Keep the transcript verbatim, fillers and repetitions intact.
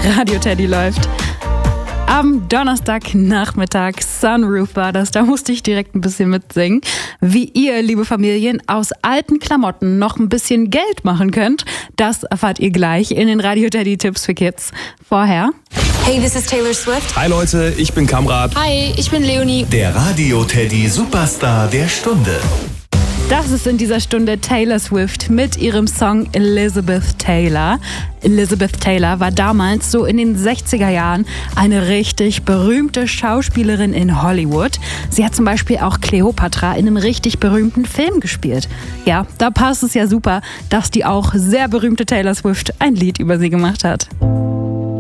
Radio Teddy läuft. Am Donnerstagnachmittag, Sunroof war das, da musste ich direkt ein bisschen mitsingen. Wie ihr, liebe Familien, aus alten Klamotten noch ein bisschen Geld machen könnt, das erfahrt ihr gleich in den Radio Teddy Tipps für Kids. Vorher... Hey, this is Taylor Swift. Hi Leute, ich bin Kamrat. Hi, ich bin Leonie. Der Radio Teddy Superstar der Stunde. Das ist in dieser Stunde Taylor Swift mit ihrem Song Elizabeth Taylor. Elizabeth Taylor war damals so in den sechziger Jahren eine richtig berühmte Schauspielerin in Hollywood. Sie hat zum Beispiel auch Cleopatra in einem richtig berühmten Film gespielt. Ja, da passt es ja super, dass die auch sehr berühmte Taylor Swift ein Lied über sie gemacht hat.